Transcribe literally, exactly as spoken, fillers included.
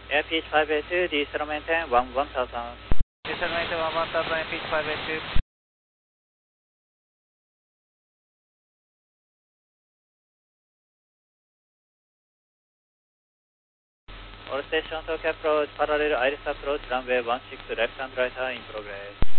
Air pitch five eight two, descend maintain one one thousand. Descend maintain one one thousand, Air pitch five eight two. All station Tokyo approach, parallel Iris approach, runway one six, left and right are in progress.